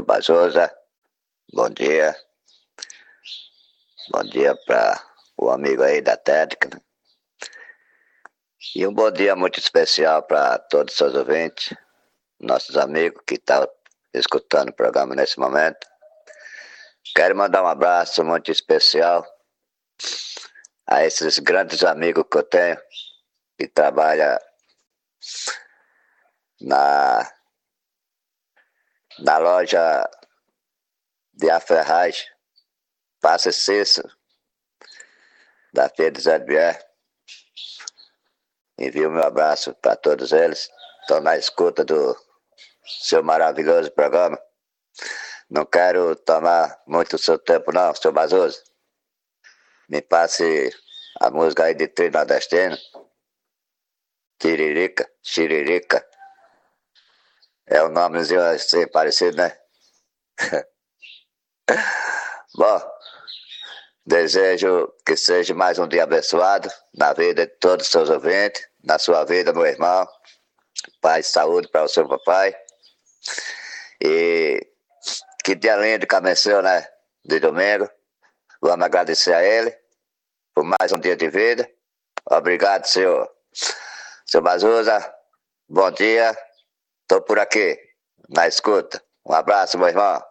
Bajosa, bom dia. Bom dia para o amigo aí da técnica, né? E um bom dia muito especial para todos os seus ouvintes, nossos amigos que estão escutando o programa nesse momento. Quero mandar um abraço muito especial a esses grandes amigos que eu tenho, que trabalham na loja de aferragem Passa Cícero, da Feira de Zé Bier. Envio meu abraço para todos eles. Estão na escuta do seu maravilhoso programa. Não quero tomar muito o seu tempo não, seu Bazoso. Me passe a música aí de trio nordestino. Tiririca, Xiririca. É um nomezinho assim parecido, né? Bom, desejo que seja mais um dia abençoado na vida de todos os seus ouvintes, na sua vida, meu irmão. Paz e saúde para o seu papai. E que dia lindo que amanheceu, né? De domingo. Vamos agradecer a ele por mais um dia de vida. Obrigado, senhor. Seu Bazuza, bom dia. Estou por aqui, na escuta. Um abraço, meu irmão.